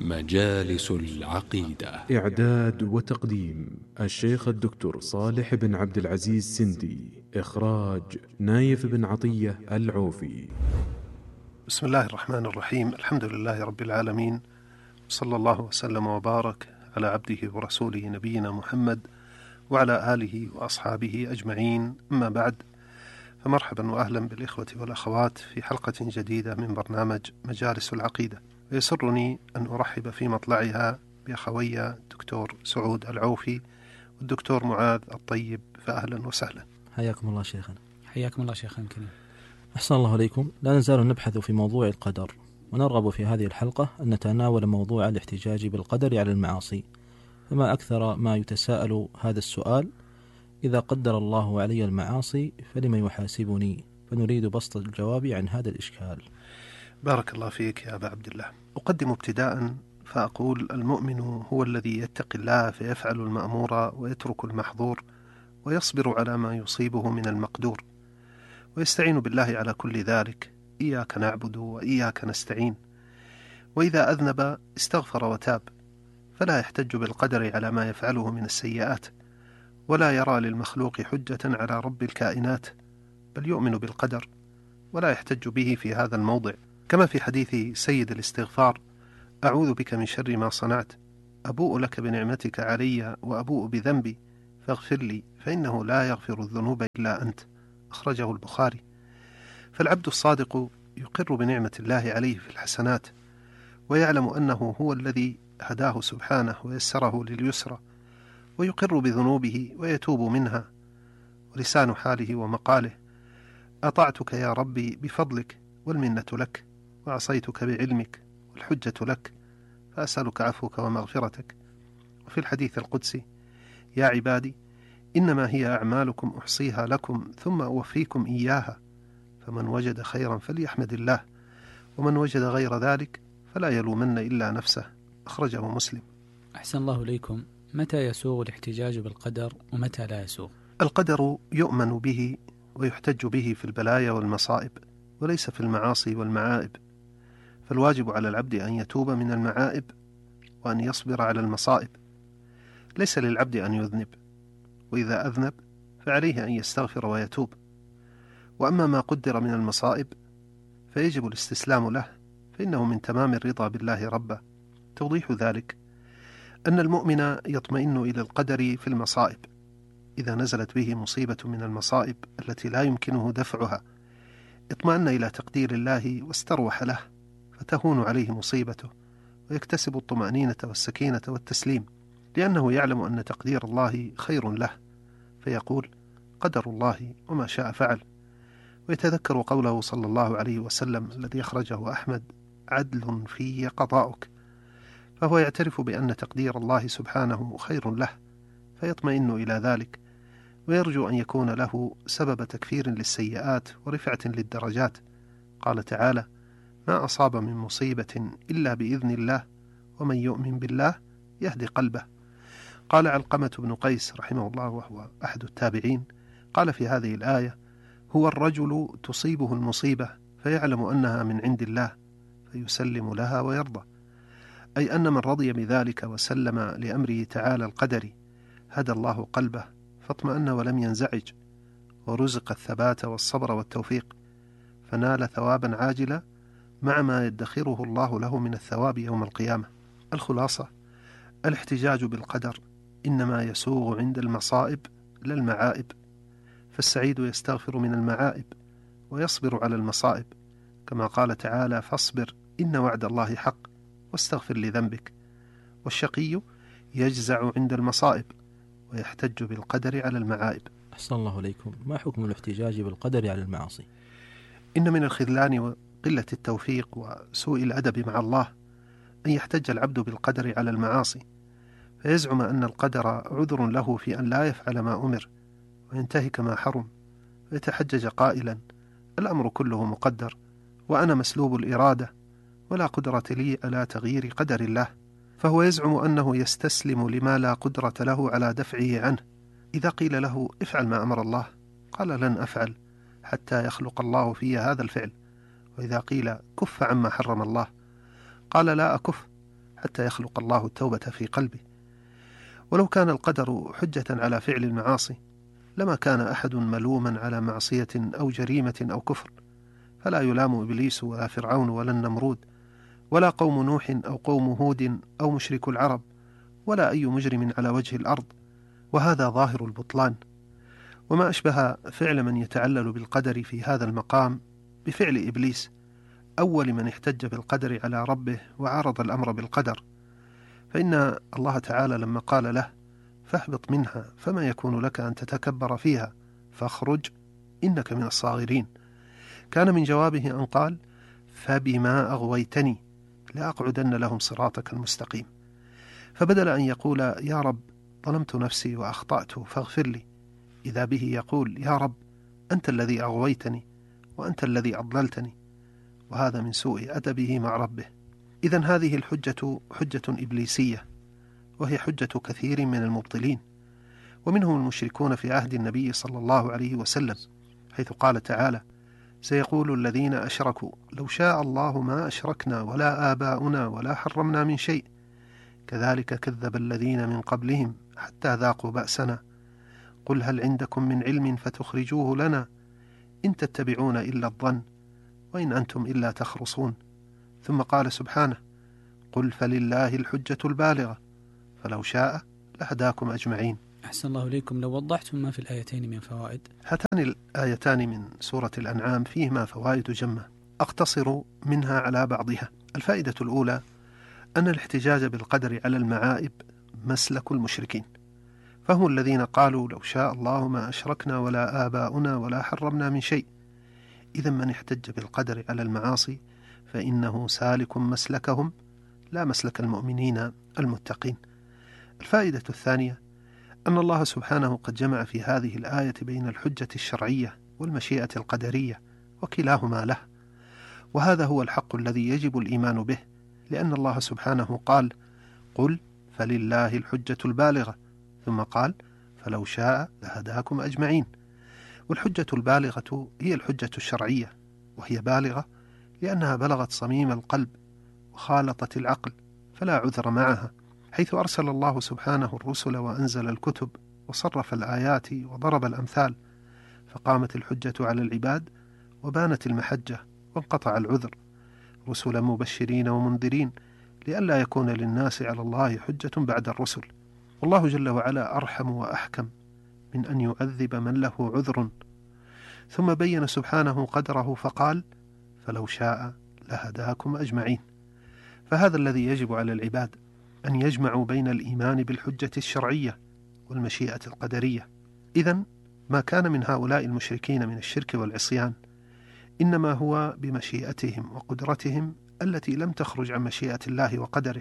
مجالس العقيدة. إعداد وتقديم الشيخ الدكتور صالح بن عبد العزيز سندي. إخراج نايف بن عطية العوفي. بسم الله الرحمن الرحيم. الحمد لله رب العالمين، صلى الله وسلم وبارك على عبده ورسوله نبينا محمد وعلى آله وأصحابه أجمعين، أما بعد، فمرحبا وأهلا بالإخوة والأخوات في حلقة جديدة من برنامج مجالس العقيدة. ويسرني أن أرحب في مطلعها بأخوي الدكتور سعود العوفي والدكتور معاذ الطيب، فأهلا وسهلا. حياكم الله شيخنا. حياكم الله شيخنا الكريم. أحسن الله عليكم. لا نزال نبحث في موضوع القدر، ونرغب في هذه الحلقة أن نتناول موضوع الاحتجاج بالقدر على المعاصي. فما أكثر ما يتساءل هذا السؤال: إذا قدر الله علي المعاصي فلما يحاسبني؟ فنريد بسط الجواب عن هذا الإشكال. بارك الله فيك يا أبا عبد الله. أقدم ابتداء فأقول: المؤمن هو الذي يتقي الله فيفعل المأمور ويترك المحظور، ويصبر على ما يصيبه من المقدور، ويستعين بالله على كل ذلك. إياك نعبد وإياك نستعين. وإذا أذنب استغفر وتاب، فلا يحتج بالقدر على ما يفعله من السيئات، ولا يرى للمخلوق حجة على رب الكائنات، بل يؤمن بالقدر ولا يحتج به في هذا الموضع، كما في حديث سيد الاستغفار: أعوذ بك من شر ما صنعت، أبوء لك بنعمتك علي وأبوء بذنبي فاغفر لي فإنه لا يغفر الذنوب إلا أنت، أخرجه البخاري. فالعبد الصادق يقر بنعمة الله عليه في الحسنات، ويعلم أنه هو الذي هداه سبحانه ويسره لليسرى، ويقر بذنوبه ويتوب منها، ولسان حاله ومقاله: أطعتك يا ربي بفضلك والمنة لك، وعصيتك بعلمك والحجة لك، فأسألك عفوك ومغفرتك. وفي الحديث القدسي: يا عبادي إنما هي أعمالكم أحصيها لكم ثم أوفيكم إياها، فمن وجد خيرا فليحمد الله، ومن وجد غير ذلك فلا يلومن إلا نفسه، أخرجه مسلم. أحسن الله إليكم. متى يسوغ الاحتجاج بالقدر ومتى لا يسوغ؟ القدر يؤمن به ويحتج به في البلايا والمصائب، وليس في المعاصي والمعائب. فالواجب على العبد أن يتوب من المعائب وأن يصبر على المصائب. ليس للعبد أن يذنب، وإذا أذنب فعليه أن يستغفر ويتوب. وأما ما قدر من المصائب فيجب الاستسلام له، فإنه من تمام الرضا بالله ربا. توضيح ذلك أن المؤمن يطمئن إلى القدر في المصائب. إذا نزلت به مصيبة من المصائب التي لا يمكنه دفعها، اطمأن إلى تقدير الله واستروح له، فتهون عليه مصيبته، ويكتسب الطمأنينة والسكينة والتسليم، لأنه يعلم أن تقدير الله خير له، فيقول: قدر الله وما شاء فعل. ويتذكر قوله صلى الله عليه وسلم الذي أخرجه أحمد: عدل في قضاؤك. فهو يعترف بأن تقدير الله سبحانه خير له، فيطمئن إلى ذلك، ويرجو أن يكون له سبب تكفير للسيئات ورفعة للدرجات. قال تعالى: ما أصاب من مصيبة إلا بإذن الله، ومن يؤمن بالله يهدي قلبه. قال علقمة بن قيس رحمه الله وهو أحد التابعين، قال في هذه الآية: هو الرجل تصيبه المصيبة فيعلم أنها من عند الله فيسلم لها ويرضى، أي أن من رضي بذلك وسلم لأمره تعالى القدري هدى الله قلبه فاطمأن ولم ينزعج، ورزق الثبات والصبر والتوفيق، فنال ثوابا عاجلا مع ما يدخره الله له من الثواب يوم القيامة. الخلاصة: الاحتجاج بالقدر إنما يسوغ عند المصائب لا المعائب، فالسعيد يستغفر من المعائب ويصبر على المصائب، كما قال تعالى: فاصبر إن وعد الله حق واستغفر لذنبك. والشقي يجزع عند المصائب ويحتج بالقدر على المعائب. أحسن الله عليكم. ما حكم الاحتجاج بالقدر على المعاصي؟ إن من الخذلان وقلة التوفيق وسوء الأدب مع الله أن يحتج العبد بالقدر على المعاصي، فيزعم أن القدر عذر له في أن لا يفعل ما أمر وينتهك ما حرم، ويتحجج قائلا: الأمر كله مقدر، وأنا مسلوب الإرادة، ولا قدرة لي على تغيير قدر الله. فهو يزعم أنه يستسلم لما لا قدرة له على دفعه عنه. إذا قيل له: افعل ما أمر الله، قال: لن أفعل حتى يخلق الله في هذا الفعل. وإذا قيل: كف عما حرم الله، قال: لا أكف حتى يخلق الله التوبة في قلبه. ولو كان القدر حجة على فعل المعاصي لما كان أحد ملوما على معصية أو جريمة أو كفر، فلا يلام إبليس ولا فرعون ولا النمرود ولا قوم نوح أو قوم هود أو مشرك العرب ولا أي مجرم على وجه الأرض، وهذا ظاهر البطلان. وما أشبه فعل من يتعلل بالقدر في هذا المقام بفعل إبليس أول من احتج بالقدر على ربه وعارض الأمر بالقدر، فإن الله تعالى لما قال له فاهبط منها فما يكون لك أن تتكبر فيها فاخرج إنك من الصاغرين، كان من جوابه أن قال فبما أغويتني لأقعدن لهم صراطك المستقيم. فبدل أن يقول يا رب ظلمت نفسي وأخطأت فاغفر لي، إذا به يقول يا رب أنت الذي أغويتني وأنت الذي أضللتني، وهذا من سوء أدبه مع ربه. إذن هذه الحجة حجة إبليسية، وهي حجة كثير من المبطلين، ومنهم المشركون في عهد النبي صلى الله عليه وسلم، حيث قال تعالى سيقول الذين أشركوا لو شاء الله ما أشركنا ولا آباؤنا ولا حرمنا من شيء كذلك كذب الذين من قبلهم حتى ذاقوا بأسنا قل هل عندكم من علم فتخرجوه لنا إن تتبعون إلا الظن وإن أنتم إلا تخرصون. ثم قال سبحانه قل فلله الحجة البالغة فلو شاء لهداكم أجمعين. أحسن الله إليكم، لو وضحتم ما في الآيتين من فوائد. هاتان الآيتان من سورة الأنعام فيهما فوائد جمة أقتصر منها على بعضها. الفائدة الأولى أن الاحتجاج بالقدر على المعائب مسلك المشركين، فهم الذين قالوا لو شاء الله ما أشركنا ولا آباؤنا ولا حرمنا من شيء. إذا من احتج بالقدر على المعاصي فإنه سالك مسلكهم لا مسلك المؤمنين المتقين. الفائدة الثانية أن الله سبحانه قد جمع في هذه الآية بين الحجة الشرعية والمشيئة القدرية وكلاهما له، وهذا هو الحق الذي يجب الإيمان به، لأن الله سبحانه قال قل فلله الحجة البالغة، ثم قال فلو شاء لهداكم أجمعين. والحجة البالغة هي الحجة الشرعية، وهي بالغة لأنها بلغت صميم القلب وخالطت العقل فلا عذر معها، حيث أرسل الله سبحانه الرسل وأنزل الكتب وصرف الآيات وضرب الأمثال، فقامت الحجة على العباد وبانت المحجة وانقطع العذر، رسلا مبشرين ومنذرين لئلا يكون للناس على الله حجة بعد الرسل. والله جل وعلا أرحم وأحكم من أن يعذب من له عذر. ثم بين سبحانه قدره فقال فلو شاء لهداكم أجمعين. فهذا الذي يجب على العباد أن يجمعوا بين الإيمان بالحجة الشرعية والمشيئة القدرية. إذن ما كان من هؤلاء المشركين من الشرك والعصيان إنما هو بمشيئتهم وقدرتهم التي لم تخرج عن مشيئة الله وقدره،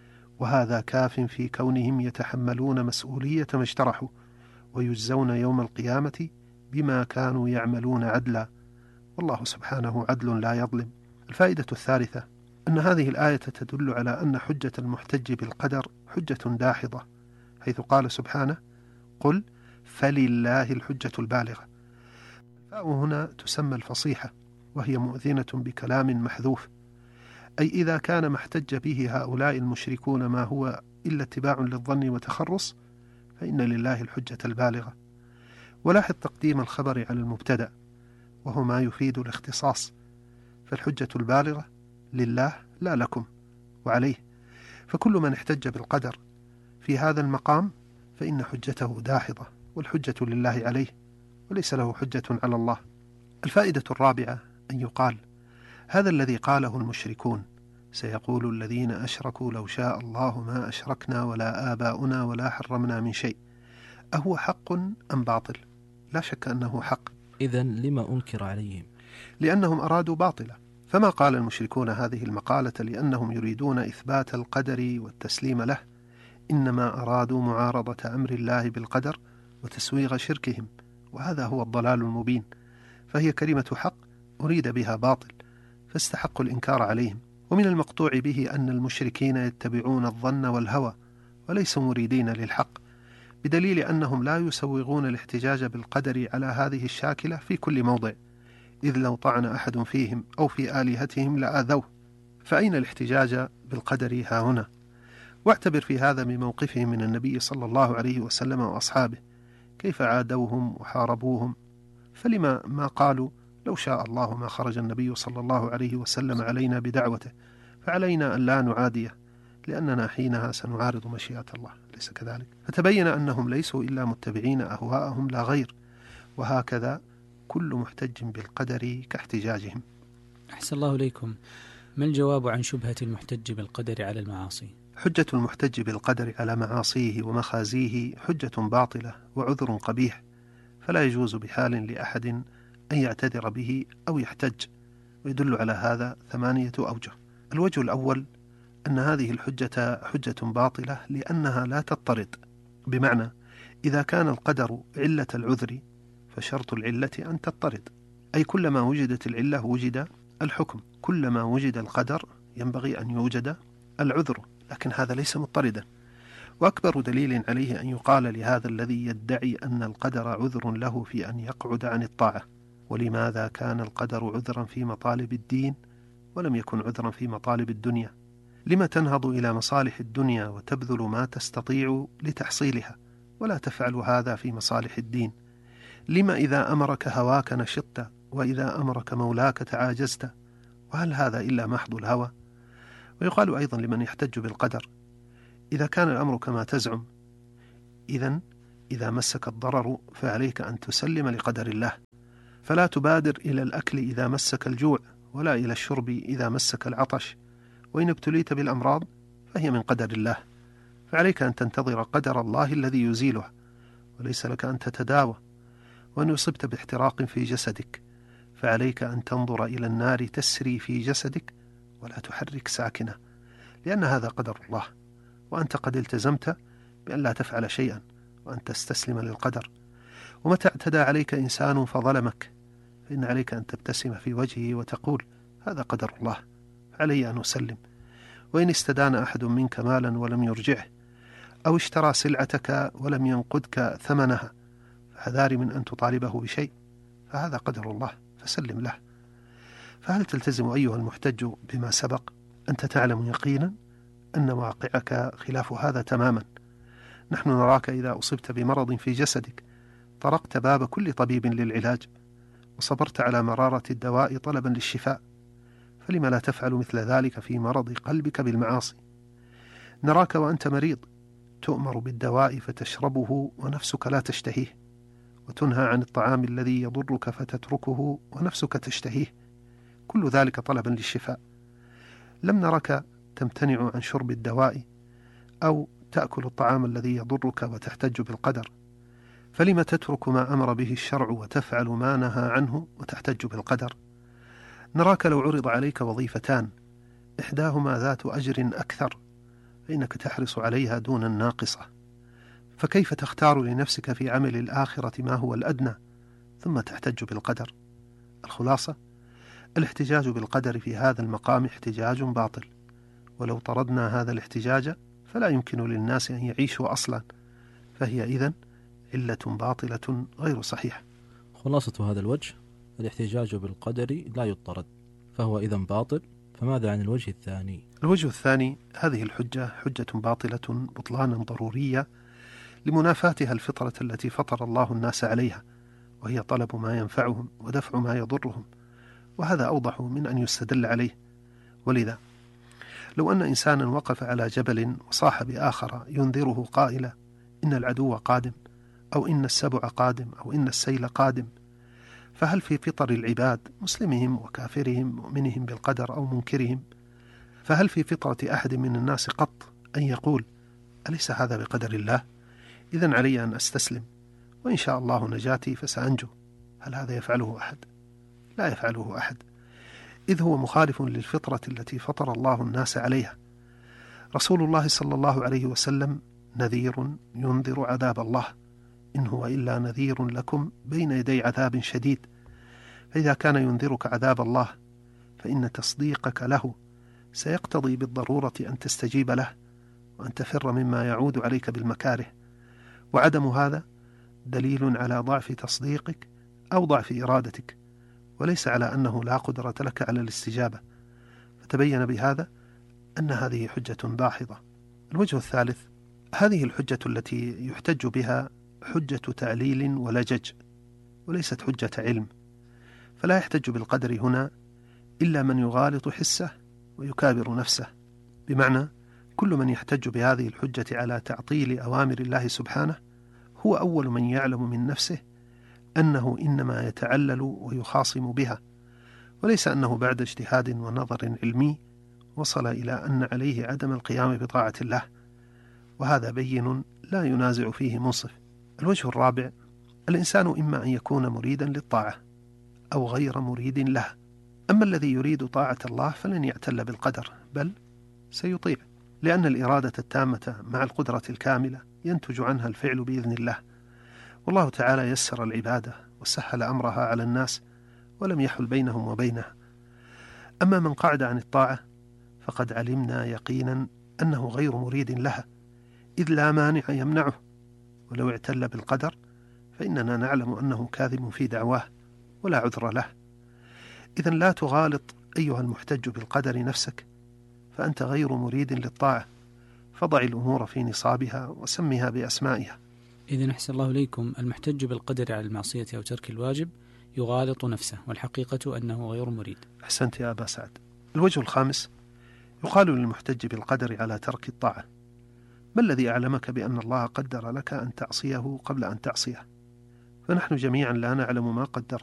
وهذا كاف في كونهم يتحملون مسؤولية ما اجترحوا ويجزون يوم القيامة بما كانوا يعملون عدلا، والله سبحانه عدل لا يظلم. الفائدة الثالثة أن هذه الآية تدل على أن حجة المحتج بالقدر حجة داحضة، حيث قال سبحانه قل فلله الحجة البالغة. الفاء هنا تسمى الفصيحة، وهي مؤذنة بكلام محذوف، أي إذا كان ما احتج به هؤلاء المشركون ما هو إلا اتباع للظن وتخرص فإن لله الحجة البالغة. ولاحظ تقديم الخبر على المبتدأ وهو ما يفيد الاختصاص، فالحجة البالغة لله لا لكم وعليه، فكل من احتج بالقدر في هذا المقام فإن حجته داحضة والحجة لله عليه وليس له حجة على الله. الفائدة الرابعة أن يقال هذا الذي قاله المشركون سيقول الذين أشركوا لو شاء الله ما أشركنا ولا آباؤنا ولا حرمنا من شيء، أهو حق أم باطل؟ لا شك أنه حق. إذن لما أنكر عليهم؟ لأنهم أرادوا باطلا. فما قال المشركون هذه المقالة لأنهم يريدون إثبات القدر والتسليم له، إنما أرادوا معارضة أمر الله بالقدر وتسويغ شركهم، وهذا هو الضلال المبين. فهي كلمة حق أريد بها باطل فاستحقوا الإنكار عليهم. ومن المقطوع به أن المشركين يتبعون الظن والهوى وليسوا مريدين للحق، بدليل أنهم لا يسوغون الاحتجاج بالقدر على هذه الشاكلة في كل موضع، إذ لو طعن أحد فيهم أو في آلهتهم لآذوه، فأين الاحتجاج بالقدر ها هنا؟ واعتبر في هذا من موقفهم من النبي صلى الله عليه وسلم وأصحابه، كيف عادوهم وحاربوهم. فلما ما قالوا لو شاء الله ما خرج النبي صلى الله عليه وسلم علينا بدعوته، فعلينا أن لا نعاديه لأننا حينها سنعارض مشيئة الله، ليس كذلك؟ فتبين أنهم ليسوا إلا متبعين أهواءهم لا غير، وهكذا كل محتج بالقدر كاحتجاجهم. أحسن الله إليكم. ما الجواب عن شبهة المحتج بالقدر على المعاصي؟ حجة المحتج بالقدر على معاصيه ومخازيه حجة باطلة وعذر قبيح، فلا يجوز بحال لأحد أن يعتذر به أو يحتج، ويدل على هذا 8 أوجه. الوجه الأول أن هذه الحجة حجة باطلة لأنها لا تضطرد، بمعنى إذا كان القدر علة العذر فشرط العلة أن تضطرد، أي كلما وجدت العلة وجد الحكم، كلما وجد القدر ينبغي أن يوجد العذر، لكن هذا ليس مضطردا. وأكبر دليل عليه أن يقال لهذا الذي يدعي أن القدر عذر له في أن يقعد عن الطاعة: ولماذا كان القدر عذرا في مطالب الدين ولم يكن عذرا في مطالب الدنيا؟ لما تنهض إلى مصالح الدنيا وتبذل ما تستطيع لتحصيلها ولا تفعل هذا في مصالح الدين؟ لما إذا أمرك هواك نشطت وإذا أمرك مولاك تعاجزت؟ وهل هذا إلا محض الهوى؟ ويقال أيضا لمن يحتج بالقدر: إذا كان الأمر كما تزعم، إذا مسك الضرر فعليك أن تسلم لقدر الله، فلا تبادر إلى الأكل إذا مسك الجوع، ولا إلى الشرب إذا مسك العطش، وإن ابتليت بالأمراض فهي من قدر الله، فعليك أن تنتظر قدر الله الذي يزيلها، وليس لك أن تتداوى. وإن أصبت باحتراق في جسدك فعليك أن تنظر إلى النار تسري في جسدك ولا تحرك ساكنة، لأن هذا قدر الله، وأنت قد التزمت بأن لا تفعل شيئا وأن تستسلم للقدر. ومتى اعتدى عليك إنسان فظلمك فإن عليك أن تبتسم في وجهه وتقول: هذا قدر الله، علي أن أسلم. وإن استدان أحد منك مالا ولم يرجعه، أو اشترى سلعتك ولم ينقدك ثمنها، فحذار من أن تطالبه بشيء، فهذا قدر الله فسلم له. فهل تلتزم أيها المحتج بما سبق؟ أنت تعلم يقينا أن واقعك خلاف هذا تماما. نحن نراك إذا أصبت بمرض في جسدك طرقت باب كل طبيب للعلاج، وصبرت على مرارة الدواء طلبا للشفاء، فلما لا تفعل مثل ذلك في مرض قلبك بالمعاصي؟ نراك وأنت مريض تؤمر بالدواء فتشربه ونفسك لا تشتهيه، وتنهى عن الطعام الذي يضرك فتتركه ونفسك تشتهيه، كل ذلك طلبا للشفاء. لم نرك تمتنع عن شرب الدواء أو تأكل الطعام الذي يضرك وتحتج بالقدر، فلم تترك ما أمر به الشرع وتفعل ما نهى عنه وتحتج بالقدر؟ نراك لو عرض عليك وظيفتان إحداهما ذات أجر أكثر فإنك تحرص عليها دون الناقصة، فكيف تختار لنفسك في عمل الآخرة ما هو الأدنى ثم تحتج بالقدر؟ الخلاصة: الاحتجاج بالقدر في هذا المقام احتجاج باطل، ولو طردنا هذا الاحتجاج فلا يمكن للناس أن يعيشوا أصلا، فهي إذن علة باطلة غير صحيحة. خلاصة هذا الوجه: الاحتجاج بالقدر لا يطرد، فهو إذن باطل. فماذا عن الوجه الثاني؟ الوجه الثاني: هذه الحجة حجة باطلة بطلانا ضرورية لمنافاتها الفطرة التي فطر الله الناس عليها، وهي طلب ما ينفعهم ودفع ما يضرهم، وهذا أوضح من أن يستدل عليه. ولذا لو أن إنسانا وقف على جبل وصاح بآخر ينذره قائلا: إن العدو قادم، أو إن السبع قادم، أو إن السيل قادم، فهل في فطر العباد مسلمهم وكافرهم مؤمنهم بالقدر أو منكرهم، فهل في فطرة أحد من الناس قط أن يقول: أليس هذا بقدر الله؟ إذن علي أن أستسلم، وإن شاء الله نجاتي فسأنجو. هل هذا يفعله أحد؟ لا يفعله أحد، إذ هو مخالف للفطرة التي فطر الله الناس عليها. رسول الله صلى الله عليه وسلم نذير ينذر عذاب الله: إن هو إلا نذير لكم بين يدي عذاب شديد. فإذا كان ينذرك عذاب الله فإن تصديقك له سيقتضي بالضرورة أن تستجيب له وأن تفر مما يعود عليك بالمكاره، وعدم هذا دليل على ضعف تصديقك أو ضعف إرادتك، وليس على أنه لا قدرة لك على الاستجابة. فتبين بهذا أن هذه حجة داحضة الوجه الثالث: هذه الحجة التي يحتج بها حجة تعليل ولجج، وليست حجة علم، فلا يحتج بالقدر هنا إلا من يغالط حسه ويكابر نفسه، بمعنى كل من يحتج بهذه الحجة على تعطيل أوامر الله سبحانه هو أول من يعلم من نفسه أنه إنما يتعلل ويخاصم بها، وليس أنه بعد اجتهاد ونظر علمي وصل إلى أن عليه عدم القيام بطاعة الله، وهذا بين لا ينازع فيه منصف. الوجه الرابع: الإنسان إما أن يكون مريدا للطاعة أو غير مريد لها، أما الذي يريد طاعة الله فلن يعتل بالقدر، بل سيطيع، لأن الإرادة التامة مع القدرة الكاملة ينتج عنها الفعل بإذن الله، والله تعالى يسر العبادة وسهل أمرها على الناس ولم يحل بينهم وبينها. أما من قعد عن الطاعة فقد علمنا يقينا أنه غير مريد لها، إذ لا مانع يمنعه، ولو اعتل بالقدر فإننا نعلم أنه كاذب في دعواه ولا عذر له. إذن لا تغالط أيها المحتج بالقدر نفسك، فأنت غير مريد للطاعة، فضع الأمور في نصابها وسمها بأسمائها. إذن أحسن الله إليكم، المحتج بالقدر على المعصية أو ترك الواجب يغالط نفسه، والحقيقة أنه غير مريد. أحسنت يا أبا سعد. الوجه الخامس: يقال للمحتج بالقدر على ترك الطاعة: ما الذي أعلمك بأن الله قدر لك أن تعصيه قبل أن تعصيه؟ فنحن جميعا لا نعلم ما قدر